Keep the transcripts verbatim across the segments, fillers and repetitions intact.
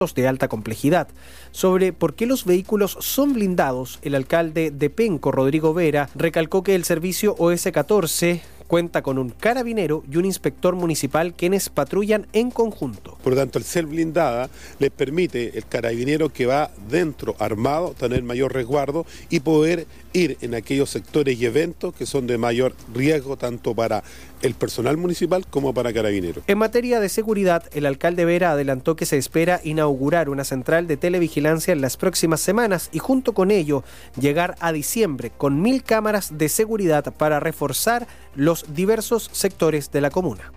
de alta complejidad. Sobre por qué los vehículos son blindados, el alcalde de Penco, Rodrigo Vera, recalcó que el servicio O S catorce cuenta con un carabinero y un inspector municipal quienes patrullan en conjunto. Por lo tanto, al ser blindada, les permite el carabinero que va dentro armado tener mayor resguardo y poder ir en aquellos sectores y eventos que son de mayor riesgo tanto para el personal municipal como para carabineros. En materia de seguridad, el alcalde Vera adelantó que se espera inaugurar una central de televigilancia en las próximas semanas y junto con ello llegar a diciembre con mil cámaras de seguridad para reforzar los diversos sectores de la comuna.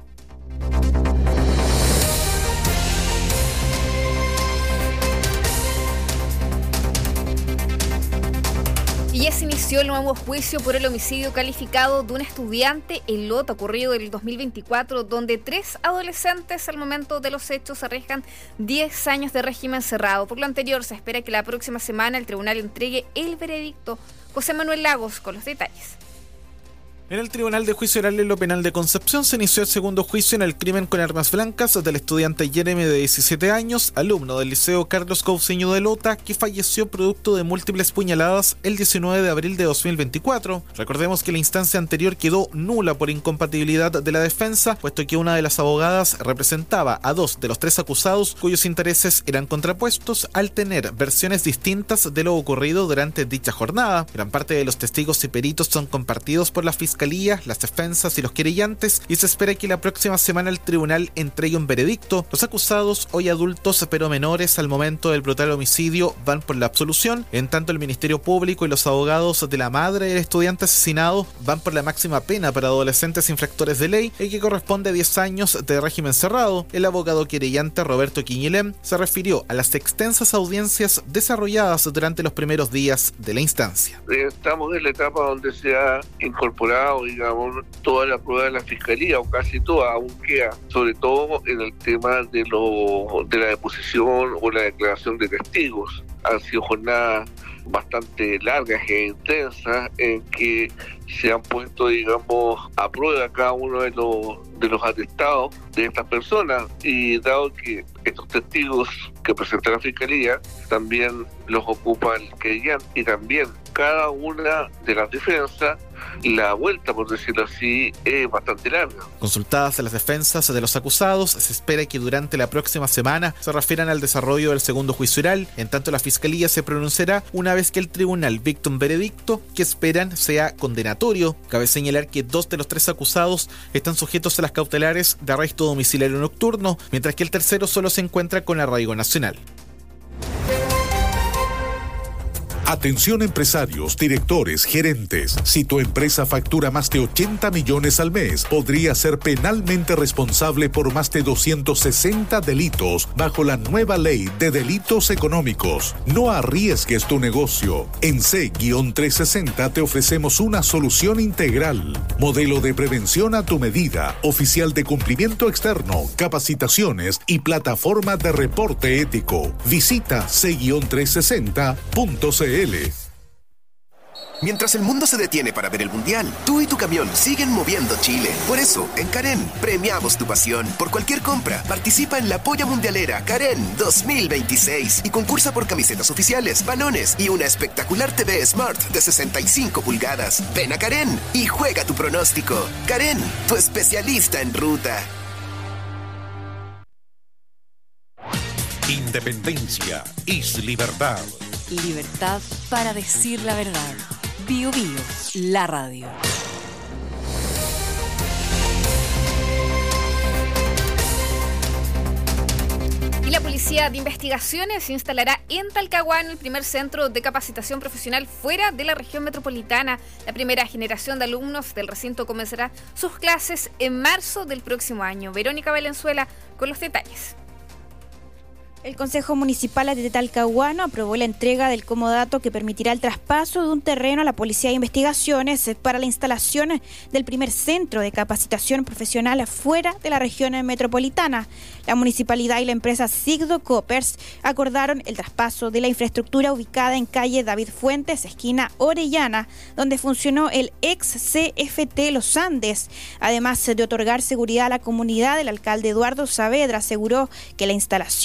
Y ya se inició el nuevo juicio por el homicidio calificado de un estudiante en Lota, ocurrido en el dos mil veinticuatro, donde tres adolescentes al momento de los hechos arriesgan diez años de régimen cerrado. Por lo anterior, se espera que la próxima semana el tribunal entregue el veredicto. José Manuel Lagos con los detalles. En el Tribunal de Juicio Oral en lo Penal de Concepción se inició el segundo juicio en el crimen con armas blancas del estudiante Jeremy de diecisiete años, alumno del Liceo Carlos Couceño de Lota, que falleció producto de múltiples puñaladas el diecinueve de abril de dos mil veinticuatro. Recordemos que la instancia anterior quedó nula por incompatibilidad de la defensa, puesto que una de las abogadas representaba a dos de los tres acusados cuyos intereses eran contrapuestos al tener versiones distintas de lo ocurrido durante dicha jornada. Gran parte de los testigos y peritos son compartidos por la Fiscalía, las defensas y los querellantes, y se espera que la próxima semana el tribunal entregue un veredicto. Los acusados, hoy adultos pero menores al momento del brutal homicidio, van por la absolución, en tanto el Ministerio Público y los abogados de la madre del estudiante asesinado van por la máxima pena para adolescentes infractores de ley, el que corresponde a diez años de régimen cerrado. El abogado querellante Roberto Quiñilem se refirió a las extensas audiencias desarrolladas durante los primeros días de la instancia. Estamos en la etapa donde se ha incorporado, digamos, toda la prueba de la Fiscalía, o casi toda, aún queda, sobre todo en el tema de, lo, de la deposición o la declaración de testigos. Han sido jornadas bastante largas e intensas en que se han puesto, digamos, a prueba cada uno de los, de los atestados de estas personas, y dado que estos testigos que presenta la Fiscalía también los ocupa el querellante y también cada una de las defensas, la vuelta, por decirlo así, es bastante larga. Consultadas las defensas de los acusados, se espera que durante la próxima semana se refieran al desarrollo del segundo juicio oral. En tanto, la Fiscalía se pronunciará una vez que el tribunal dicte un veredicto que esperan sea condenatorio. Cabe señalar que dos de los tres acusados están sujetos a las cautelares de arresto domiciliario nocturno, mientras que el tercero solo se encuentra con arraigo nacional. Atención empresarios, directores, gerentes. Si tu empresa factura más de ochenta millones al mes, podría ser penalmente responsable por más de doscientos sesenta delitos bajo la nueva ley de delitos económicos. No arriesgues tu negocio. En C trescientos sesenta te ofrecemos una solución integral. Modelo de prevención a tu medida, oficial de cumplimiento externo, capacitaciones y plataforma de reporte ético. Visita C trescientos sesenta punto c l. Mientras el mundo se detiene para ver el Mundial, tú y tu camión siguen moviendo Chile. Por eso, en Karen, premiamos tu pasión. Por cualquier compra, participa en la Polla Mundialera Karen dos mil veintiséis y concursa por camisetas oficiales, balones y una espectacular T V Smart de sesenta y cinco pulgadas. Ven a Karen y juega tu pronóstico. Karen, tu especialista en ruta. Independencia es libertad. Libertad para decir la verdad. Bio Bio, la radio. Y la Policía de Investigaciones se instalará en Talcahuano, el primer centro de capacitación profesional fuera de la región metropolitana. La primera generación de alumnos del recinto comenzará sus clases en marzo del próximo año. Verónica Valenzuela con los detalles. El Consejo Municipal de Talcahuano aprobó la entrega del comodato que permitirá el traspaso de un terreno a la Policía de Investigaciones para la instalación del primer centro de capacitación profesional fuera de la región metropolitana. La municipalidad y la empresa Sigdo Coppers acordaron el traspaso de la infraestructura ubicada en calle David Fuentes, esquina Orellana, donde funcionó el ex C F T Los Andes. Además de otorgar seguridad a la comunidad, el alcalde Eduardo Saavedra aseguró que la instalación del centro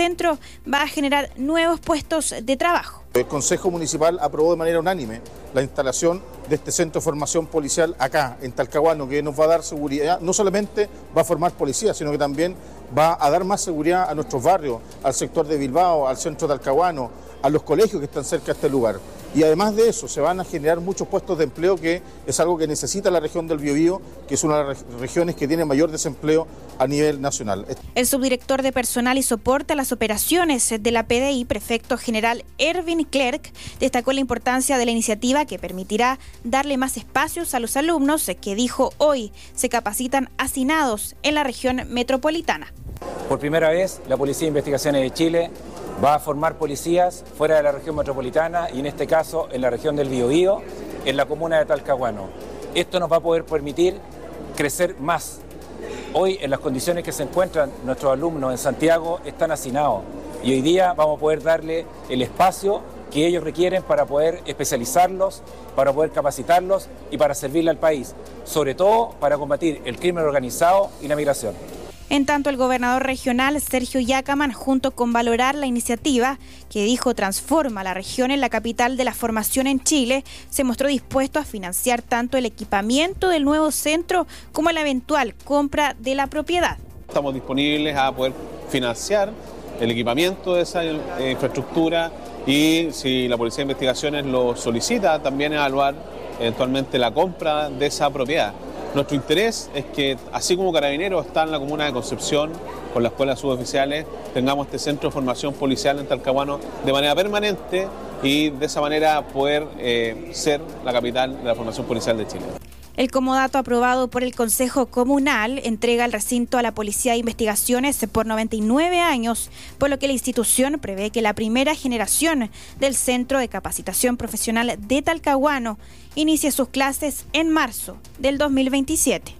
centro va a generar nuevos puestos de trabajo. El Consejo Municipal aprobó de manera unánime la instalación de este centro de formación policial acá, en Talcahuano, que nos va a dar seguridad, no solamente va a formar policías, sino que también va a dar más seguridad a nuestros barrios, al sector de Bilbao, al centro de Talcahuano, a los colegios que están cerca de este lugar. Y además de eso, se van a generar muchos puestos de empleo, que es algo que necesita la región del Biobío, que es una de las regiones que tiene mayor desempleo a nivel nacional. El subdirector de Personal y Soporte a las Operaciones de la P D I, prefecto general Erwin Clerc, destacó la importancia de la iniciativa que permitirá darle más espacios a los alumnos que, dijo, hoy se capacitan hacinados en la región metropolitana. Por primera vez, la Policía de Investigaciones de Chile va a formar policías fuera de la región metropolitana y en este caso en la región del Biobío, en la comuna de Talcahuano. Esto nos va a poder permitir crecer más. Hoy, en las condiciones que se encuentran nuestros alumnos en Santiago, están hacinados y hoy día vamos a poder darle el espacio que ellos requieren para poder especializarlos, para poder capacitarlos y para servirle al país, sobre todo para combatir el crimen organizado y la migración. En tanto, el gobernador regional, Sergio Yacaman, junto con valorar la iniciativa, que dijo transforma la región en la capital de la formación en Chile, se mostró dispuesto a financiar tanto el equipamiento del nuevo centro como la eventual compra de la propiedad. Estamos disponibles a poder financiar el equipamiento de esa eh, infraestructura y, si la Policía de Investigaciones lo solicita, también evaluar eventualmente la compra de esa propiedad. Nuestro interés es que, así como Carabineros está en la comuna de Concepción, con las escuelas suboficiales, tengamos este centro de formación policial en Talcahuano de manera permanente y de esa manera poder eh, ser la capital de la formación policial de Chile. El comodato aprobado por el Consejo Comunal entrega el recinto a la Policía de Investigaciones por noventa y nueve años, por lo que la institución prevé que la primera generación del Centro de Capacitación Profesional de Talcahuano inicie sus clases en marzo del dos mil veintisiete.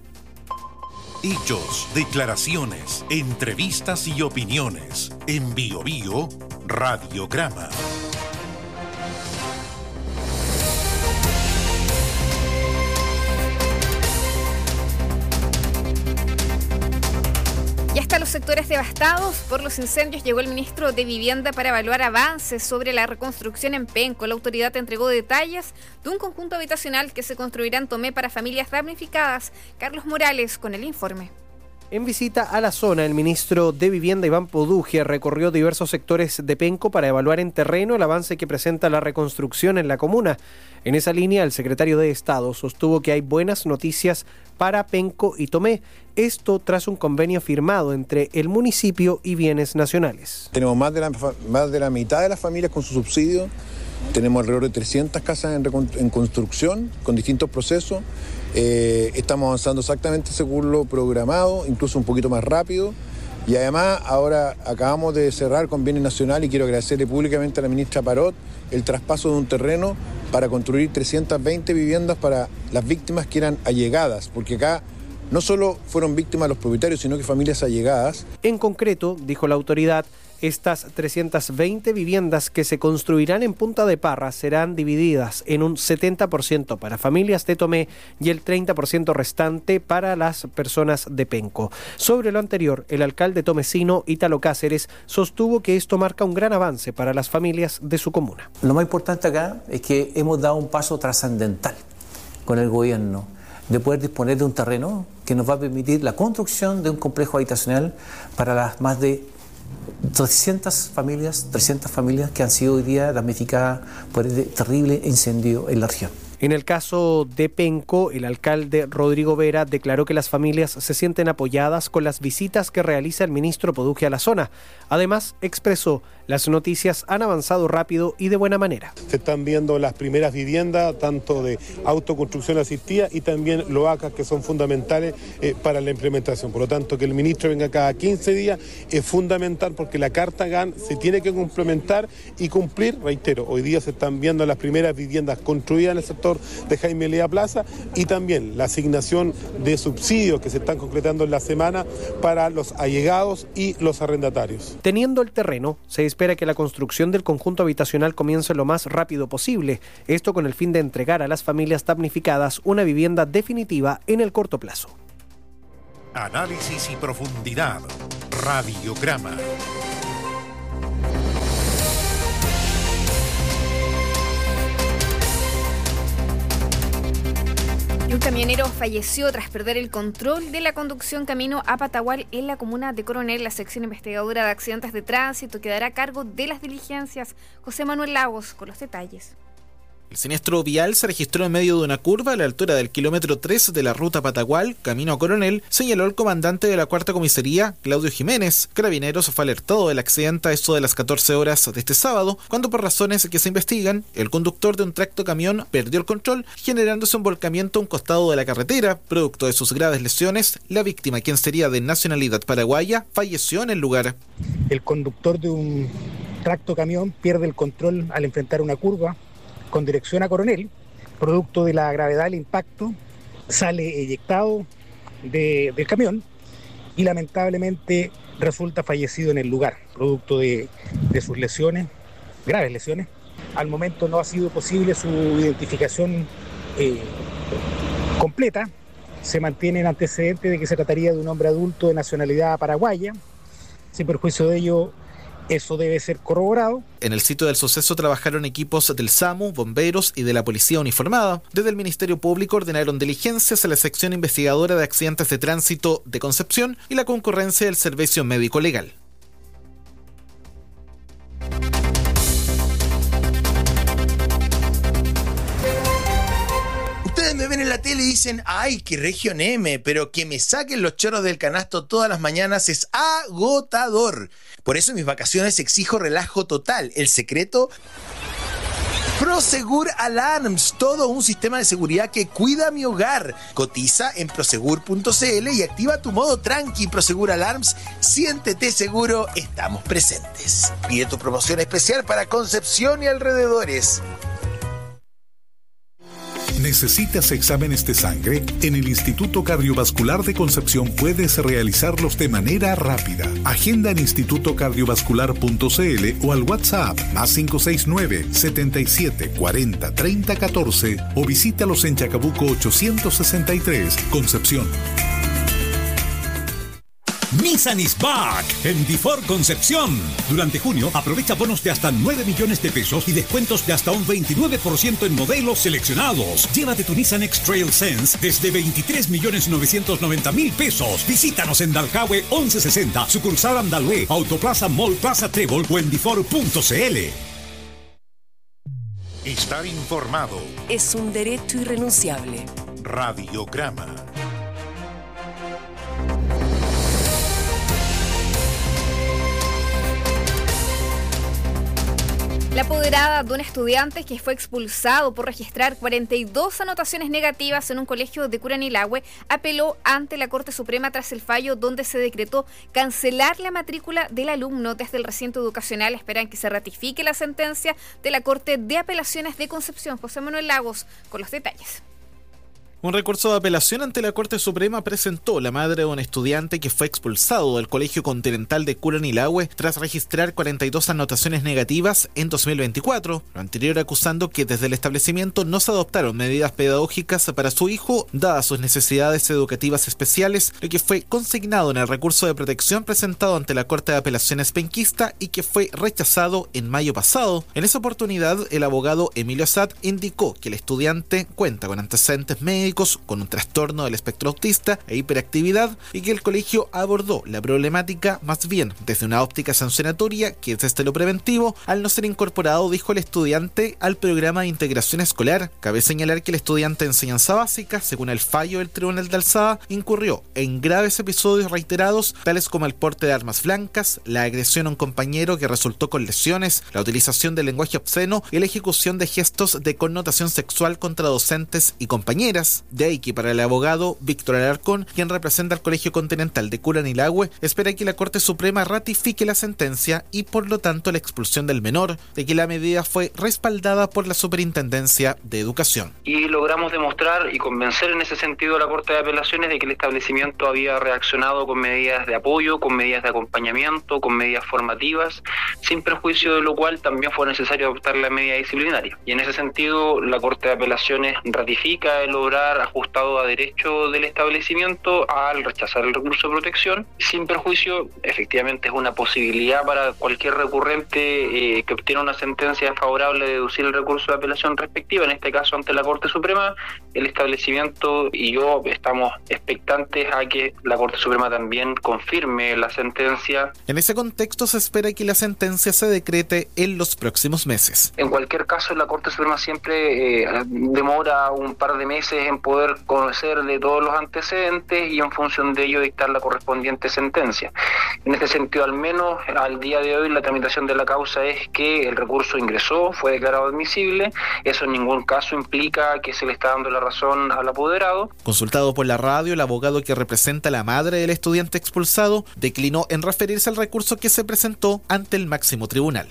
Hechos, declaraciones, entrevistas y opiniones. En Biobío, Radiograma. Y hasta los sectores devastados por los incendios llegó el ministro de Vivienda para evaluar avances sobre la reconstrucción en Penco. La autoridad entregó detalles de un conjunto habitacional que se construirá en Tomé para familias damnificadas. Carlos Morales con el informe. En visita a la zona, el ministro de Vivienda, Iván Poduje, recorrió diversos sectores de Penco para evaluar en terreno el avance que presenta la reconstrucción en la comuna. En esa línea, el secretario de Estado sostuvo que hay buenas noticias para Penco y Tomé. Esto tras un convenio firmado entre el municipio y Bienes Nacionales. Tenemos más de la, más de la mitad de las familias con su subsidio. Tenemos alrededor de trescientas casas en, en construcción con distintos procesos. Eh, estamos avanzando exactamente según lo programado, incluso un poquito más rápido. Y además ahora acabamos de cerrar con Bienes Nacional y quiero agradecerle públicamente a la ministra Parot el traspaso de un terreno para construir trescientas veinte viviendas para las víctimas que eran allegadas, porque acá no solo fueron víctimas los propietarios, sino que familias allegadas. En concreto, dijo la autoridad, estas trescientas veinte viviendas que se construirán en Punta de Parra serán divididas en un setenta por ciento para familias de Tomé y el treinta por ciento restante para las personas de Penco. Sobre lo anterior, el alcalde tomecino, Ítalo Cáceres, sostuvo que esto marca un gran avance para las familias de su comuna. Lo más importante acá es que hemos dado un paso trascendental con el gobierno de poder disponer de un terreno que nos va a permitir la construcción de un complejo habitacional para las más de trescientas familias, trescientas familias que han sido hoy día damnificadas por este terrible incendio en la región. En el caso de Penco, el alcalde Rodrigo Vera declaró que las familias se sienten apoyadas con las visitas que realiza el ministro Poduje a la zona. Además, expresó, las noticias han avanzado rápido y de buena manera. Se están viendo las primeras viviendas, tanto de autoconstrucción asistida y también loacas, que son fundamentales eh, para la implementación. Por lo tanto, que el ministro venga cada quince días es fundamental, porque la Carta G A N se tiene que complementar y cumplir. Reitero, hoy día se están viendo las primeras viviendas construidas en el sector de Jaime Elía Plaza y también la asignación de subsidios que se están concretando en la semana para los allegados y los arrendatarios. Teniendo el terreno, se espera que la construcción del conjunto habitacional comience lo más rápido posible, esto con el fin de entregar a las familias damnificadas una vivienda definitiva en el corto plazo. Análisis y profundidad. Radiograma. camionero falleció tras perder el control de la conducción camino a Patagual en la comuna de Coronel. La sección investigadora de accidentes de tránsito quedará a cargo de las diligencias. José Manuel Lagos con los detalles. El siniestro vial se registró en medio de una curva a la altura del kilómetro tres de la ruta Patagual, camino a Coronel, señaló el comandante de la cuarta comisaría, Claudio Jiménez. Carabineros fue alertado del accidente a eso de las catorce horas de este sábado, cuando por razones que se investigan, el conductor de un tractocamión perdió el control, generándose un volcamiento a un costado de la carretera. Producto de sus graves lesiones, la víctima, quien sería de nacionalidad paraguaya, falleció en el lugar. El conductor de un tractocamión pierde el control al enfrentar una curva con dirección a Coronel, producto de la gravedad del impacto, sale eyectado de, del camión y lamentablemente resulta fallecido en el lugar, producto de, de sus lesiones, graves lesiones. Al momento no ha sido posible su identificación eh, completa. Se mantienen antecedentes de que se trataría de un hombre adulto de nacionalidad paraguaya. Sin perjuicio de ello, eso debe ser corroborado. En el sitio del suceso trabajaron equipos del SAMU, bomberos y de la policía uniformada. Desde el Ministerio Público ordenaron diligencias a la sección investigadora de accidentes de tránsito de Concepción y la concurrencia del servicio médico legal. Ustedes me ven en la tele y dicen, ay, qué región M, pero que me saquen los chorros del canasto todas las mañanas es agotador. Por eso en mis vacaciones exijo relajo total. El secreto, Prosegur Alarms, todo un sistema de seguridad que cuida mi hogar. Cotiza en prosegur punto c l y activa tu modo tranqui. Prosegur Alarms, siéntete seguro, estamos presentes. Pide tu promoción especial para Concepción y alrededores. ¿Necesitas exámenes de sangre? En el Instituto Cardiovascular de Concepción puedes realizarlos de manera rápida. Agenda en instituto cardiovascular punto c l o al WhatsApp más cinco seis nueve, setenta y siete, cuarenta, treinta, catorce o visítalos en Chacabuco ochocientos sesenta y tres, Concepción. Nissan is back en Difor Concepción. Durante junio aprovecha bonos de hasta nueve millones de pesos y descuentos de hasta un veintinueve por ciento en modelos seleccionados. Llévate tu Nissan X-Trail Sense desde veintitrés millones novecientos noventa mil pesos. Visítanos en Dalcahue once sesenta, sucursal Andalue, Autoplaza Mall Plaza Trébol o en difor punto c l. Estar informado es un derecho irrenunciable. Radiograma. La apoderada de un estudiante que fue expulsado por registrar cuarenta y dos anotaciones negativas en un colegio de Curanilahue apeló ante la Corte Suprema tras el fallo donde se decretó cancelar la matrícula del alumno. Desde el recinto educacional esperan que se ratifique la sentencia de la Corte de Apelaciones de Concepción. José Manuel Lagos con los detalles. Un recurso de apelación ante la Corte Suprema presentó la madre de un estudiante que fue expulsado del Colegio Continental de Curanilahue tras registrar cuarenta y dos anotaciones negativas en dos mil veinticuatro, lo anterior acusando que desde el establecimiento no se adoptaron medidas pedagógicas para su hijo, dadas sus necesidades educativas especiales, lo que fue consignado en el recurso de protección presentado ante la Corte de Apelaciones penquista y que fue rechazado en mayo pasado. En esa oportunidad, el abogado Emilio Assad indicó que el estudiante cuenta con antecedentes médicos, con un trastorno del espectro autista e hiperactividad y que el colegio abordó la problemática más bien desde una óptica sancionatoria que desde lo preventivo, al no ser incorporado, dijo el estudiante, al programa de integración escolar. Cabe señalar que el estudiante de enseñanza básica, según el fallo del Tribunal de Alzada, incurrió en graves episodios reiterados, tales como el porte de armas blancas, la agresión a un compañero que resultó con lesiones, la utilización del lenguaje obsceno y la ejecución de gestos de connotación sexual contra docentes y compañeras. De ahí que para el abogado Víctor Alarcón, quien representa al Colegio Continental de Curanilahue, espera que la Corte Suprema ratifique la sentencia y por lo tanto la expulsión del menor, de que la medida fue respaldada por la Superintendencia de Educación. Y logramos demostrar y convencer en ese sentido a la Corte de Apelaciones de que el establecimiento había reaccionado con medidas de apoyo, con medidas de acompañamiento, con medidas formativas, sin perjuicio de lo cual también fue necesario adoptar la medida disciplinaria. Y en ese sentido la Corte de Apelaciones ratifica el obrar estar ajustado a derecho del establecimiento al rechazar el recurso de protección, sin perjuicio. Efectivamente es una posibilidad para cualquier recurrente eh, que obtiene una sentencia favorable de deducir el recurso de apelación respectiva, en este caso ante la Corte Suprema. El establecimiento y yo estamos expectantes a que la Corte Suprema también confirme la sentencia. En ese contexto se espera que la sentencia se decrete en los próximos meses. En cualquier caso, la Corte Suprema siempre eh, demora un par de meses en poder conocer de todos los antecedentes y en función de ello dictar la correspondiente sentencia. En este sentido, al menos al día de hoy, la tramitación de la causa es que el recurso ingresó, fue declarado admisible. Eso en ningún caso implica que se le está dando la razón al apoderado. Consultado por la radio, el abogado que representa a la madre del estudiante expulsado declinó en referirse al recurso que se presentó ante el máximo tribunal.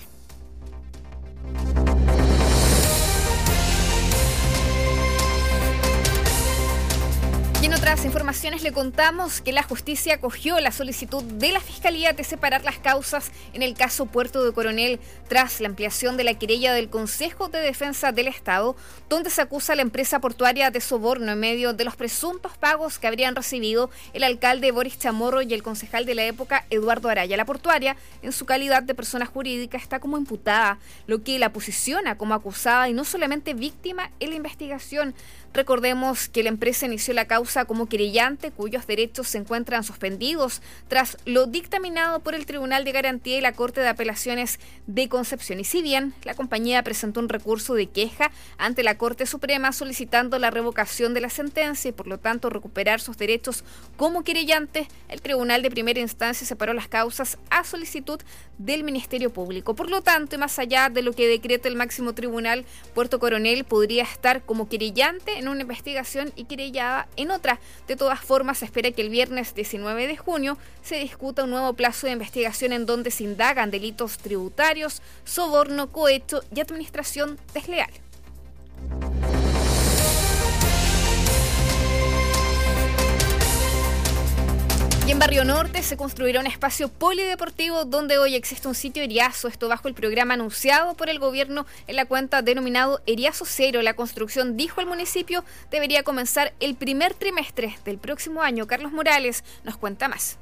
Y en otras informaciones le contamos que la justicia acogió la solicitud de la Fiscalía de separar las causas en el caso Puerto de Coronel tras la ampliación de la querella del Consejo de Defensa del Estado, donde se acusa a la empresa portuaria de soborno en medio de los presuntos pagos que habrían recibido el alcalde Boris Chamorro y el concejal de la época Eduardo Araya. La portuaria, en su calidad de persona jurídica, está como imputada, lo que la posiciona como acusada y no solamente víctima en la investigación. Recordemos que la empresa inició la causa como querellante, cuyos derechos se encuentran suspendidos tras lo dictaminado por el Tribunal de Garantía y la Corte de Apelaciones de Concepción. Y si bien la compañía presentó un recurso de queja ante la Corte Suprema solicitando la revocación de la sentencia y por lo tanto recuperar sus derechos como querellante, el Tribunal de Primera Instancia separó las causas a solicitud del Ministerio Público. Por lo tanto, y más allá de lo que decreta el máximo tribunal, Puerto Coronel podría estar como querellante en una investigación y querellada en otra. De todas formas, se espera que el viernes diecinueve de junio se discuta un nuevo plazo de investigación en donde se indagan delitos tributarios, soborno, cohecho y administración desleal. Y en Barrio Norte se construirá un espacio polideportivo donde hoy existe un sitio Eriazo, esto bajo el programa anunciado por el gobierno en la cuenta denominado Eriazo Cero. La construcción, dijo el municipio, debería comenzar el primer trimestre del próximo año. Carlos Morales nos cuenta más.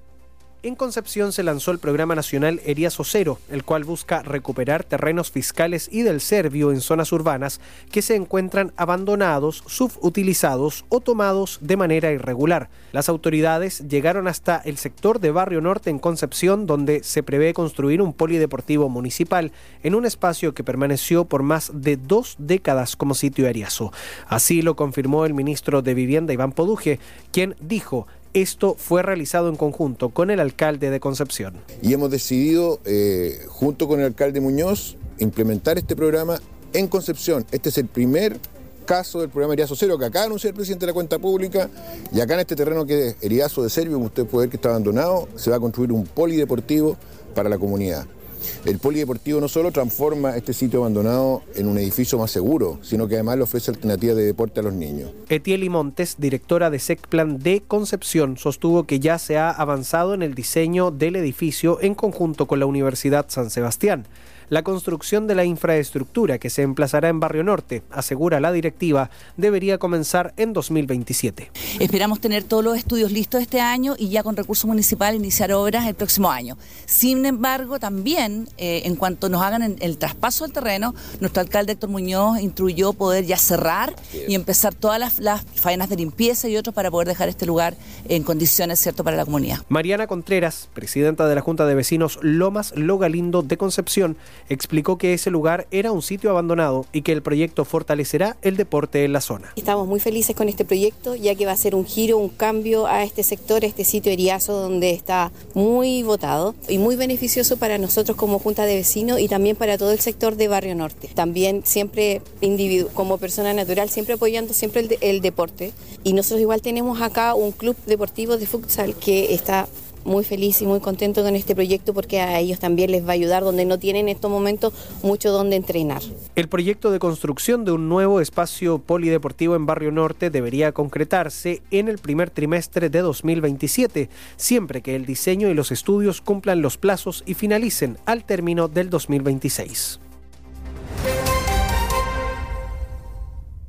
En Concepción se lanzó el programa nacional Eriazo Cero, el cual busca recuperar terrenos fiscales y del Servio en zonas urbanas que se encuentran abandonados, subutilizados o tomados de manera irregular. Las autoridades llegaron hasta el sector de Barrio Norte en Concepción, donde se prevé construir un polideportivo municipal en un espacio que permaneció por más de dos décadas como sitio Eriazo. Así lo confirmó el ministro de Vivienda, Iván Poduje, quien dijo: esto fue realizado en conjunto con el alcalde de Concepción. Y hemos decidido, eh, junto con el alcalde Muñoz, implementar este programa en Concepción. Este es el primer caso del programa Eriazo Cero que acá anunció el presidente de la cuenta pública, y acá en este terreno que es Eriazo de Servio, como usted puede ver que está abandonado, se va a construir un polideportivo para la comunidad. El polideportivo no solo transforma este sitio abandonado en un edificio más seguro, sino que además le ofrece alternativas de deporte a los niños. Etieli Montes, directora de SECPLAN de Concepción, sostuvo que ya se ha avanzado en el diseño del edificio en conjunto con la Universidad San Sebastián. La construcción de la infraestructura que se emplazará en Barrio Norte, asegura la directiva, debería comenzar en dos mil veintisiete. Esperamos tener todos los estudios listos este año y ya con recursos municipales iniciar obras el próximo año. Sin embargo, también eh, en cuanto nos hagan el, el traspaso del terreno, nuestro alcalde Héctor Muñoz instruyó poder ya cerrar y empezar todas las, las faenas de limpieza y otros para poder dejar este lugar en condiciones, ¿cierto?, para la comunidad. Mariana Contreras, presidenta de la Junta de Vecinos Lomas Logalindo de Concepción, explicó que ese lugar era un sitio abandonado y que el proyecto fortalecerá el deporte en la zona. Estamos muy felices con este proyecto, ya que va a ser un giro, un cambio a este sector, a este sitio Eriazo, donde está muy votado y muy beneficioso para nosotros como Junta de Vecinos y también para todo el sector de Barrio Norte. También siempre individu- como persona natural, siempre apoyando siempre el, de- el deporte. Y nosotros igual tenemos acá un club deportivo de futsal que está muy feliz y muy contento con este proyecto porque a ellos también les va a ayudar donde no tienen en estos momentos mucho donde entrenar. El proyecto de construcción de un nuevo espacio polideportivo en Barrio Norte debería concretarse en el primer trimestre de dos mil veintisiete, siempre que el diseño y los estudios cumplan los plazos y finalicen al término del dos mil veintiséis.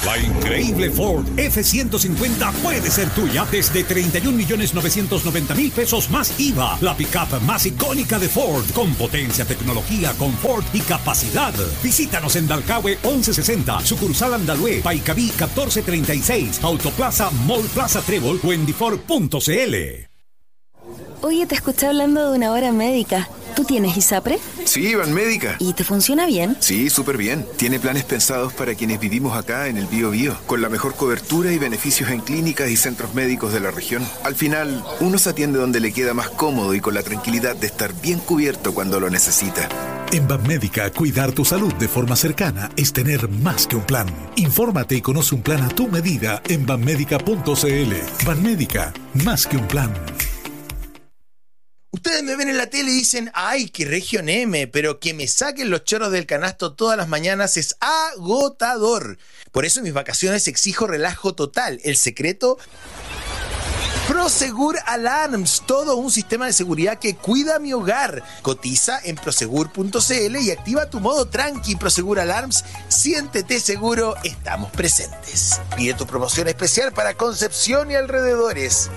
La increíble Ford F ciento cincuenta puede ser tuya desde treinta y un millones novecientos noventa mil pesos más I V A. La pickup más icónica de Ford, con potencia, tecnología, confort y capacidad. Visítanos en Dalcahue once sesenta, sucursal Andalue, Paicaví catorce treinta y seis, Autoplaza Mall Plaza Trébol o en difor punto cl. Oye, te escuché hablando de una hora médica. ¿Tú tienes ISAPRE? Sí, Banmédica. ¿Y te funciona bien? Sí, súper bien. Tiene planes pensados para quienes vivimos acá en el Bío Bío, con la mejor cobertura y beneficios en clínicas y centros médicos de la región. Al final, uno se atiende donde le queda más cómodo y con la tranquilidad de estar bien cubierto cuando lo necesita. En Banmédica, cuidar tu salud de forma cercana es tener más que un plan. Infórmate y conoce un plan a tu medida en banmédica punto cl. Banmédica, más que un plan. Ustedes me ven en la tele y dicen, ay, qué región M, pero que me saquen los choros del canasto todas las mañanas es agotador. Por eso en mis vacaciones exijo relajo total. El secreto, Prosegur Alarms, todo un sistema de seguridad que cuida mi hogar. Cotiza en prosegur punto cl y activa tu modo tranqui. Prosegur Alarms, siéntete seguro, estamos presentes. Pide tu promoción especial para Concepción y alrededores.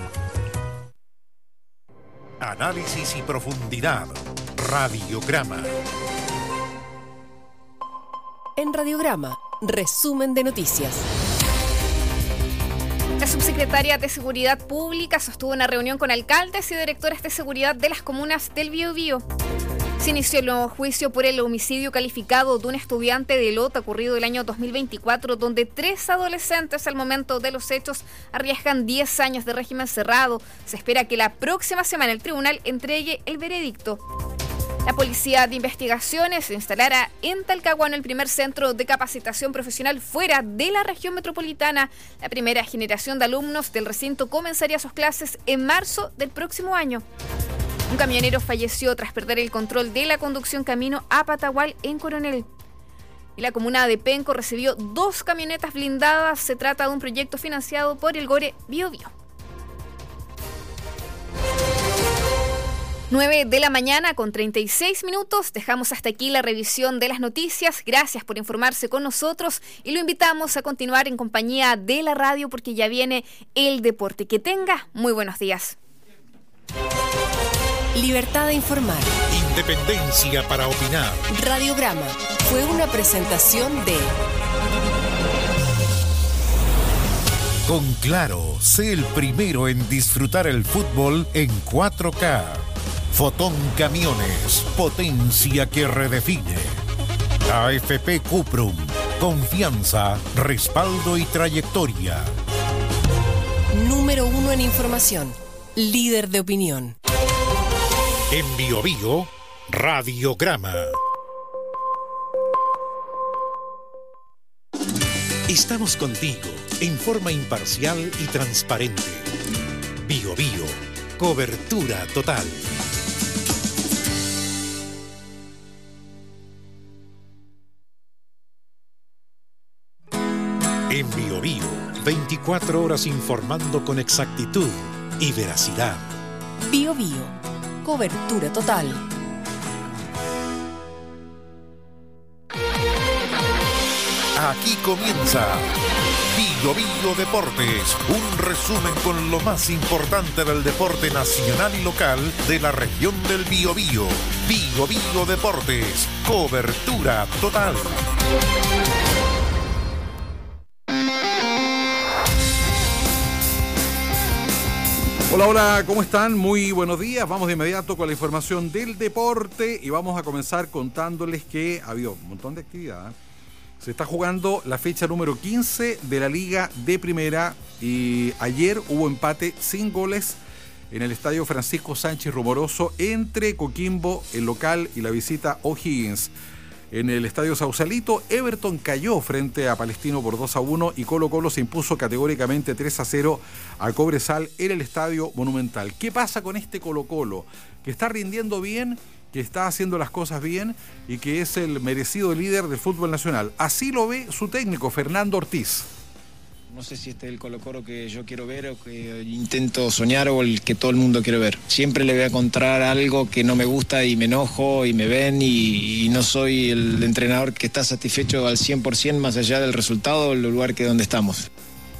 Análisis y profundidad. Radiograma. En Radiograma, resumen de noticias. La subsecretaria de Seguridad Pública sostuvo una reunión con alcaldes y directores de seguridad de las comunas del Biobío. Se inició el nuevo juicio por el homicidio calificado de un estudiante de Lota ocurrido el año dos mil veinticuatro, donde tres adolescentes al momento de los hechos arriesgan diez años de régimen cerrado. Se espera que la próxima semana el tribunal entregue el veredicto. La Policía de Investigaciones instalará en Talcahuano el primer centro de capacitación profesional fuera de la región metropolitana. La primera generación de alumnos del recinto comenzaría sus clases en marzo del próximo año. Un camionero falleció tras perder el control de la conducción camino a Patagual en Coronel. Y la comuna de Penco recibió dos camionetas blindadas. Se trata de un proyecto financiado por el Gore Biobío. nueve de la mañana con treinta y seis minutos. Dejamos hasta aquí la revisión de las noticias. Gracias por informarse con nosotros y lo invitamos a continuar en compañía de la radio porque ya viene el deporte. Que tenga muy buenos días. Libertad de informar. Independencia para opinar. Radiograma fue una presentación de... Con Claro, sé el primero en disfrutar el fútbol en cuatro K. Fotón Camiones, potencia que redefine. A F P Cuprum, confianza, respaldo y trayectoria. Número uno en información, líder de opinión. En Biobío, Radiograma. Estamos contigo en forma imparcial y transparente. Biobío, cobertura total. En Biobío, veinticuatro horas informando con exactitud y veracidad. Biobío, cobertura total. Aquí comienza Biobío Deportes, un resumen con lo más importante del deporte nacional y local de la región del Biobío. Biobío Deportes, cobertura total. Hola, hola, ¿cómo están? Muy buenos días. Vamos de inmediato con la información del deporte y vamos a comenzar contándoles que ha habido un montón de actividad. Se está jugando la fecha número quince de la Liga de Primera y ayer hubo empate sin goles en el estadio Francisco Sánchez Rumoroso entre Coquimbo, el local, y la visita O'Higgins. En el estadio Sausalito, Everton cayó frente a Palestino por dos a uno y Colo Colo se impuso categóricamente tres a cero a Cobresal en el estadio Monumental. ¿Qué pasa con este Colo Colo? Que está rindiendo bien, que está haciendo las cosas bien y que es el merecido líder del fútbol nacional. Así lo ve su técnico, Fernando Ortiz. No sé si este es el Colo-Colo que yo quiero ver o que intento soñar o el que todo el mundo quiere ver. Siempre le voy a encontrar algo que no me gusta y me enojo y me ven y, y no soy el entrenador que está satisfecho al cien por ciento más allá del resultado o el lugar que donde estamos.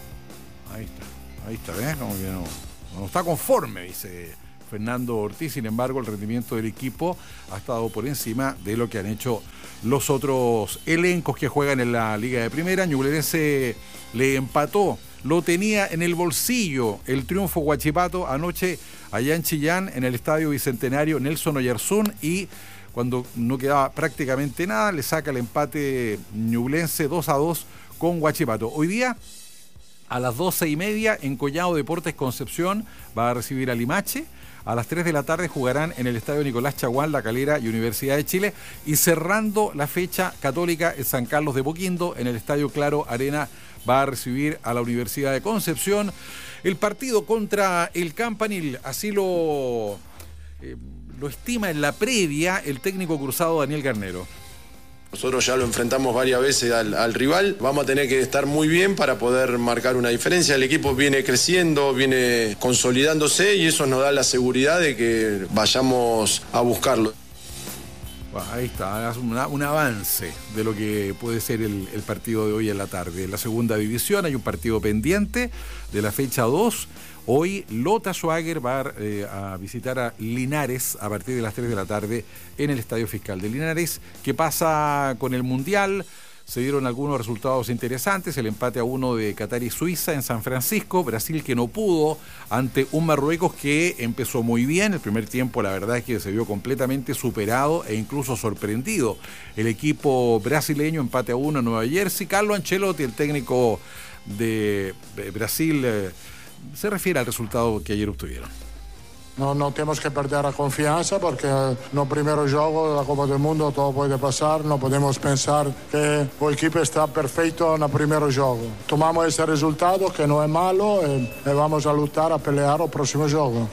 Ahí está, ahí está, ¿ves? Como que no, no está conforme, dice Fernando Ortiz. Sin embargo, el rendimiento del equipo ha estado por encima de lo que han hecho los otros elencos que juegan en la Liga de Primera. Ñublense le empató, lo tenía en el bolsillo el triunfo Huachipato anoche allá en Chillán, en el Estadio Bicentenario Nelson Oyarzún, y cuando no quedaba prácticamente nada, le saca el empate Ñublense dos a dos con Huachipato. Hoy día, a las doce y media, en Collado Deportes Concepción, va a recibir a Limache. A las tres de la tarde jugarán en el Estadio Nicolás Chaguán, La Calera y Universidad de Chile. Y cerrando la fecha, Católica en San Carlos de Apoquindo, en el Estadio Claro Arena, va a recibir a la Universidad de Concepción. El partido contra el Campanil, así lo, eh, lo estima en la previa el técnico cruzado Daniel Garnero. Nosotros ya lo enfrentamos varias veces al, al rival, vamos a tener que estar muy bien para poder marcar una diferencia. El equipo viene creciendo, viene consolidándose y eso nos da la seguridad de que vayamos a buscarlo. Bueno, ahí está, una, un avance de lo que puede ser el, el partido de hoy en la tarde. En la segunda división hay un partido pendiente de la fecha dos. Hoy Lota Schwager va eh, a visitar a Linares a partir de las tres de la tarde en el Estadio Fiscal de Linares. ¿Qué pasa con el Mundial? Se dieron algunos resultados interesantes, el empate a uno de Qatar y Suiza en San Francisco, Brasil que no pudo ante un Marruecos que empezó muy bien, el primer tiempo la verdad es que se vio completamente superado e incluso sorprendido. El equipo brasileño empate a uno en Nueva Jersey. Carlo Ancelotti, el técnico de Brasil, eh, se refiere al resultado que ayer obtuvieron. No, no tenemos que perder la confianza porque no primero juego de la Copa del Mundo, todo puede pasar. No podemos pensar que el equipo está perfecto en el primer juego. Tomamos ese resultado que no es malo y, y vamos a luchar, a pelear el próximo juego.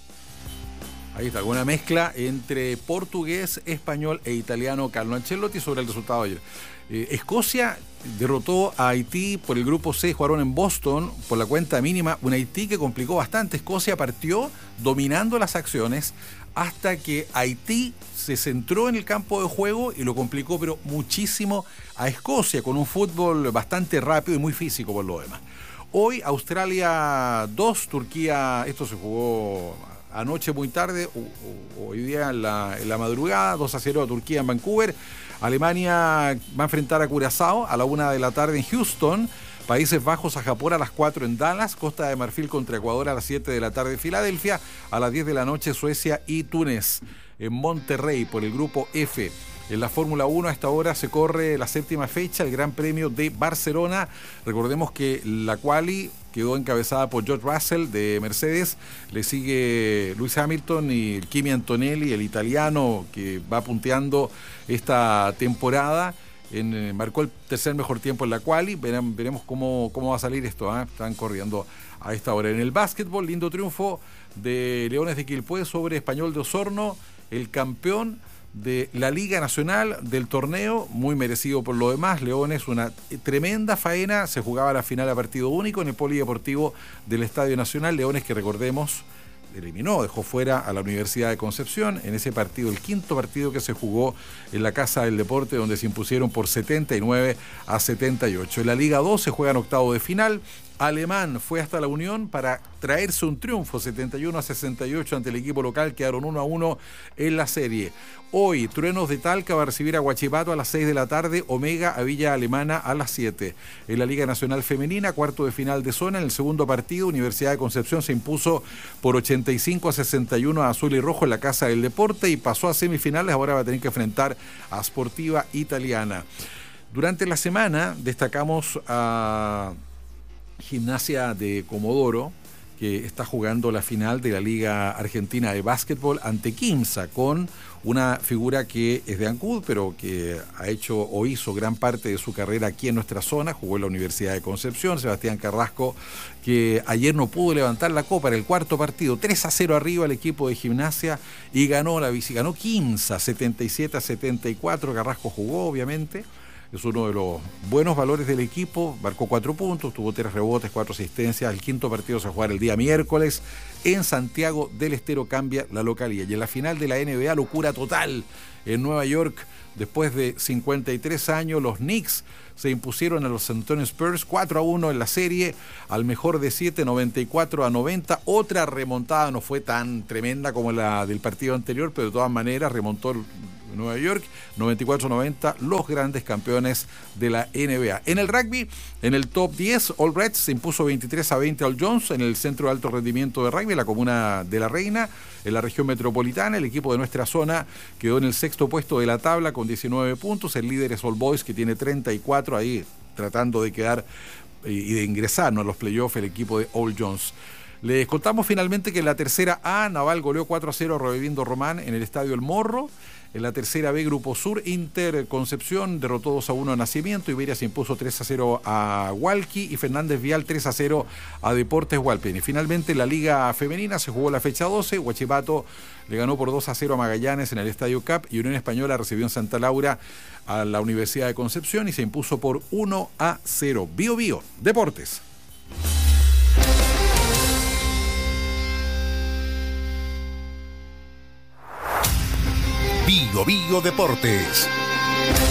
Ahí está, alguna mezcla entre portugués, español e italiano Carlo Ancelotti sobre el resultado de ayer. Eh, Escocia derrotó a Haití por el grupo C, jugaron en Boston por la cuenta mínima, un Haití que complicó bastante. Escocia partió dominando las acciones hasta que Haití se centró en el campo de juego y lo complicó pero muchísimo a Escocia con un fútbol bastante rápido y muy físico por lo demás. Hoy Australia dos, Turquía, esto se jugó anoche muy tarde, hoy día en la, en la madrugada, dos a cero a Turquía en Vancouver. Alemania va a enfrentar a Curazao a la una de la tarde en Houston. Países Bajos a Japón a las cuatro en Dallas. Costa de Marfil contra Ecuador a las siete de la tarde en Filadelfia. A las diez de la noche Suecia y Túnez en Monterrey por el grupo F. En la Fórmula uno a esta hora se corre la séptima fecha, el Gran Premio de Barcelona. Recordemos que la quali quedó encabezada por George Russell de Mercedes, le sigue Lewis Hamilton y Kimi Antonelli, el italiano que va punteando esta temporada. En, eh, marcó el tercer mejor tiempo en la quali. Veremos, veremos cómo, cómo va a salir esto, ¿eh? Están corriendo a esta hora. En el básquetbol, lindo triunfo de Leones de Quilpué sobre Español de Osorno, el campeón de la Liga Nacional del torneo, muy merecido por lo demás. Leones, una tremenda faena, se jugaba la final a partido único en el Polideportivo del Estadio Nacional. Leones que recordemos eliminó, dejó fuera a la Universidad de Concepción en ese partido, el quinto partido que se jugó en la Casa del Deporte, donde se impusieron por setenta y nueve a setenta y ocho. En la Liga dos se juega en octavo de final. Alemán fue hasta la Unión para traerse un triunfo, setenta y uno a sesenta y ocho ante el equipo local, quedaron uno a uno en la serie. Hoy, Truenos de Talca va a recibir a Huachipato a las seis de la tarde, Omega a Villa Alemana a las siete. En la Liga Nacional Femenina, cuarto de final de zona, en el segundo partido, Universidad de Concepción se impuso por ochenta y cinco a sesenta y uno a Azul y Rojo en la Casa del Deporte y pasó a semifinales, ahora va a tener que enfrentar a Sportiva Italiana. Durante la semana destacamos a Gimnasia de Comodoro, que está jugando la final de la Liga Argentina de Básquetbol ante Quimsa, con una figura que es de Ancud, pero que ha hecho o hizo gran parte de su carrera aquí en nuestra zona, jugó en la Universidad de Concepción, Sebastián Carrasco, que ayer no pudo levantar la copa en el cuarto partido, tres a cero arriba el equipo de Gimnasia y ganó la bici, ganó Quimsa, setenta y siete a setenta y cuatro, Carrasco jugó obviamente, es uno de los buenos valores del equipo, marcó cuatro puntos, tuvo tres rebotes, cuatro asistencias. El quinto partido se va a jugar el día miércoles en Santiago del Estero, cambia la localidad. Y en la final de la N B A, locura total en Nueva York. Después de cincuenta y tres años, los Knicks se impusieron a los San Antonio Spurs cuatro a uno en la serie, al mejor de siete, noventa y cuatro a noventa. Otra remontada, no fue tan tremenda como la del partido anterior, pero de todas maneras remontó Nueva York, noventa y cuatro a noventa, los grandes campeones de la N B A. En el rugby, en el top diez, All Reds se impuso veintitrés a veinte al Jones en el centro de alto rendimiento de rugby, la comuna de La Reina, en la región metropolitana. El equipo de nuestra zona quedó en el sexto puesto de la tabla con diecinueve puntos. El líder es All Boys, que tiene treinta y cuatro, ahí tratando de quedar y de ingresar, ¿no?, a los playoffs, el equipo de All Jones. Les contamos finalmente que en la tercera A, Naval goleó cuatro a cero a Reviviendo Román en el Estadio El Morro. En la tercera B, Grupo Sur, Inter Concepción derrotó dos a uno a Nacimiento, Iberia se impuso tres a cero a Hualqui y Fernández Vial tres a cero a Deportes Hualpén. Y finalmente en la Liga Femenina se jugó la fecha doce, Huachipato le ganó por dos a cero a Magallanes en el Estadio Cap y Unión Española recibió en Santa Laura a la Universidad de Concepción y se impuso por uno a cero. Bio Bio, Deportes. Bio Bio Deportes.